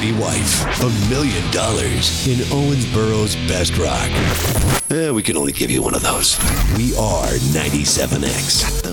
city wife. $1 million in Owensboro's best rock. We can only give you one of those. We are 97X.